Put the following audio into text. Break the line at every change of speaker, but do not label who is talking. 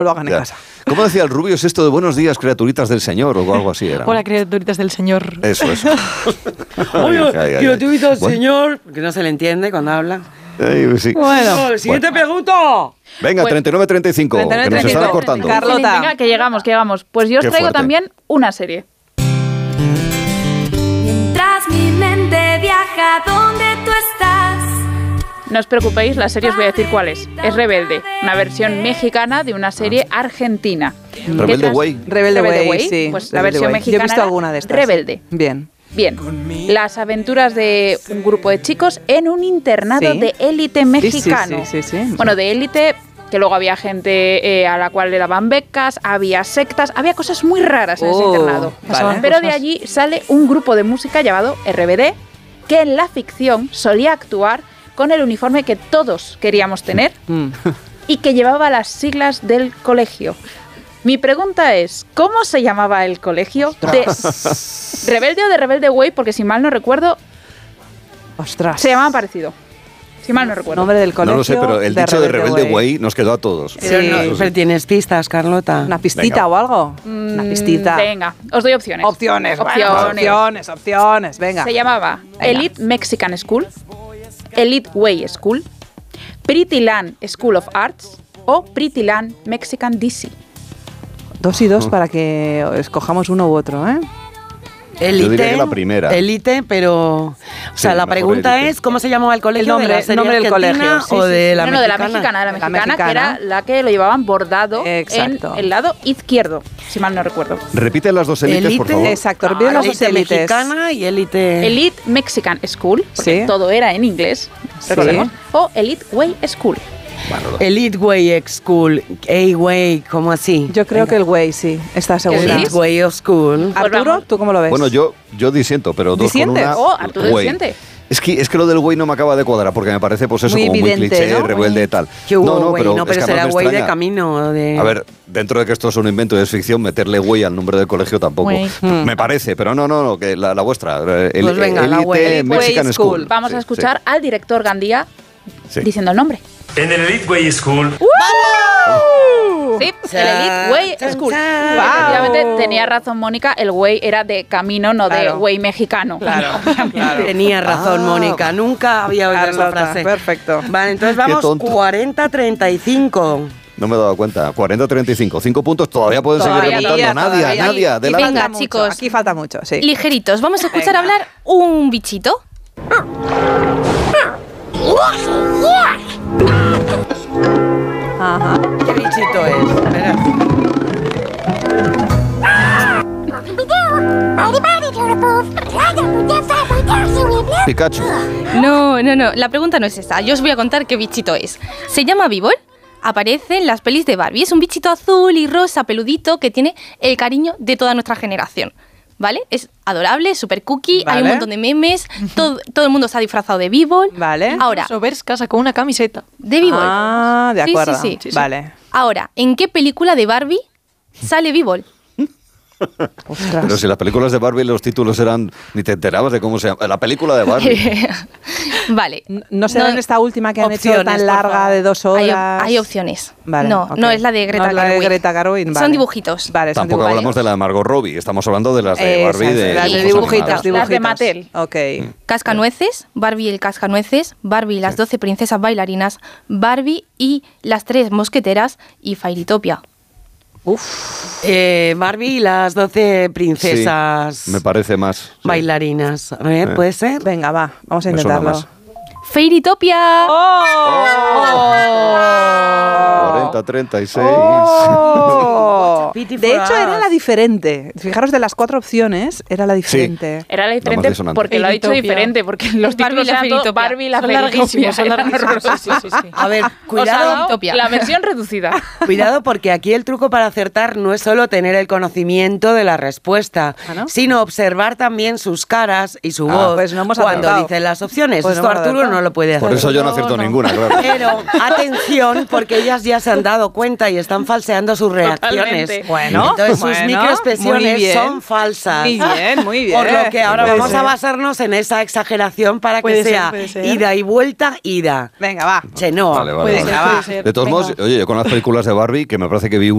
lo hagan en casa.
¿Cómo decía el Rubio? ¿Es esto de buenos días, criaturitas del Señor? O algo así era.
Hola, criaturitas del Señor.
Eso.
Oye, criaturitas del Señor, porque no se le entiende cuando habla.
Sí.
Bueno, siguiente pregunta.
Venga, 39-35, que nos están cortando.
Carlota.
Venga, que llegamos. Pues yo os traigo
fuerte.
también una serie.
Mientras mi mente viaja donde tú estás.
No os preocupéis, la serie os voy a decir cuál es. Es Rebelde, una versión mexicana de una serie argentina.
Rebelde Way.
Rebelde Way, sí.
Pues la
Rebelde
versión
Way.
mexicana.
Yo he visto alguna de estas.
Rebelde.
Bien.
Bien, las aventuras de un grupo de chicos en un internado
Sí.
de élite mexicano.
Sí.
Bueno, de élite, que luego había gente a la cual le daban becas, había sectas, había cosas muy raras en ese internado.
Vale.
Pero de allí sale un grupo de música llamado RBD, que en la ficción solía actuar con el uniforme que todos queríamos tener y que llevaba las siglas del colegio. Mi pregunta es, ¿cómo se llamaba el colegio de Rebelde o de Rebelde Way? Porque si mal no recuerdo,
Ostras.
se llamaban parecido. Si mal no recuerdo.
Nombre del colegio.
No lo sé, pero el dicho de Rebelde Way nos quedó a todos.
Pero tienes pistas, Carlota.
¿Una pistita
Venga.
o algo? Una pistita.
Venga, os doy opciones.
Opciones. Venga.
Se llamaba Elite Mexican School, Elite Way School, Pretty Land School of Arts o Pretty Land Mexican DC.
2 y 2 para que escojamos uno u otro, ¿eh?
Élite.
Yo diría que la primera.
Élite, pero... O sea, la
mejor
pregunta
élite.
es, ¿cómo se llamaba el colegio?
El nombre-
¿De la serie
nombre del
argentina
colegio, sí,
o
sí,
de
sí.
la
No,
mexicana?
de la mexicana, que era la que lo llevaban bordado
Exacto.
en el lado izquierdo, si mal no recuerdo.
Repite las dos élites, por favor.
Exacto, repite las dos
Élite
élites.
mexicana y élite...
Elite Mexican School, porque
Sí.
todo era en inglés, recordemos, o Elite Way School.
Elite Way School, A-Way, ¿cómo así?
Yo creo que el Way, sí. ¿Estás segura?
Elite Way of School.
Arturo,
vamos.
¿tú cómo lo ves?
Bueno, yo disiento, pero dos con
¿Disientes?
una...
Oh, Arturo
Way.
disiente.
Es que lo del güey no me acaba de cuadrar, porque me parece, pues eso,
Muy
como muy
evidente,
cliché,
¿no?
rebelde y tal.
¿Qué hubo,
no,
güey?
pero,
No,
es
pero
que
será
además me
güey de
extraña.
camino. De...
A ver, dentro de que esto es un invento y es ficción, meterle güey al nombre del colegio tampoco.
Güey.
Me parece, pero no, que la vuestra.
Pues venga, la güey.
Elite Mexican
Way
School.
School.
Vamos
Sí,
a escuchar al director Gandía
sí.
diciendo el nombre.
En el Elite Way School.
Sí, el Elite Way School. Efectivamente, tenía razón Mónica, el Way era de camino, no
Claro.
de Way mexicano.
Claro.
Tenía razón, Mónica. Nunca había oído esa
Carlota,
frase.
perfecto.
Vale, entonces vamos
tonto.
40-35.
No me he dado cuenta. 40-35. 5 puntos todavía pueden seguir
Todavía,
remontando. Nadia,
Y
adelante.
venga,
Mucho,
chicos.
Aquí falta mucho, sí.
Ligeritos, vamos a escuchar
Venga.
hablar un bichito.
Ajá.
¿Qué bichito es? Espera.
Pikachu.
No. La pregunta no es esa. Yo os voy a contar qué bichito es. Se llama Bibol. Aparece en las pelis de Barbie. Es un bichito azul y rosa, peludito, que tiene el cariño de toda nuestra generación. ¿Vale? Es adorable, súper cookie, hay un
Vale.
montón de memes, todo el mundo se ha disfrazado de Bibol.
Vale.
Ahora,
Soberska sacó una camiseta.
de Bibol.
Ah, de
Sí,
acuerdo.
sí.
Vale.
Ahora, ¿en qué película de Barbie sale Bibol?
Ostras.
Pero si las películas de Barbie los títulos eran... Ni te enterabas de cómo se llama. La película de Barbie.
Vale.
¿No será en esta última que han hecho
opciones,
tan
por
larga
favor.
de 2 horas?
Hay opciones.
Vale,
no,
ok.
no es la de Greta
No es la de
Gerwig.
Greta Gerwig, vale.
Son dibujitos.
Vale, son
Tampoco
dibujitos.
hablamos de la de Margot Robbie. Estamos hablando de las de Barbie
Esas,
de...
las de
Sí,
dibujitos,
las de Mattel.
Ok.
Cascanueces, Barbie y el cascanueces, Barbie y las 12 princesas bailarinas, Barbie y las 3 mosqueteras y Fairytopia.
Barbie y las 12 princesas
Sí, me parece más. Sí.
bailarinas. A ver, ¿puede ser?
Venga, va, vamos a
Me suena
intentarlo.
más.
¡Fairytopia!
¡Oh!
40-36.
¡Oh!
Pity
De
for
hecho, era
us.
la diferente. Fijaros, de las 4 opciones, era la diferente.
Era la
más
diferente
disonante.
porque lo ha dicho
Fairytopia.
diferente, porque los
Barbie y
títulos
la
eran todo
Fairytopia.
Barbie y la
Son
Fairytopia.
larguísimos, son
Eran
larguísimos.
horrorosos.
A ver,
Os ha
cuidado.
dado
Fairytopia.
la versión reducida.
Cuidado, porque aquí el truco para acertar no es solo tener el conocimiento de la respuesta,
¿Ah, no?
sino observar también sus caras y su voz
pues no hemos
cuando
acertado.
dicen las opciones.
Pues no
Esto
hemos
Arturo
acertado.
no lo puede hacer.
Por eso yo no acierto ninguna, claro.
Pero atención, porque ellas ya se han dado cuenta y están falseando sus reacciones.
Totalmente.
Bueno,
Entonces sus
bueno, muy
microexpresiones
bien.
son falsas.
Muy bien, muy bien.
Por lo que ahora
Puede
vamos
ser.
a basarnos en esa exageración para
Puede
que
ser,
sea
puede ser.
ida y vuelta, ida.
Venga, va.
Chenoa.
Vale, vale,
Puede
vale.
ser, puede ser.
De todos modos, oye, yo con las películas de Barbie, que me parece que vi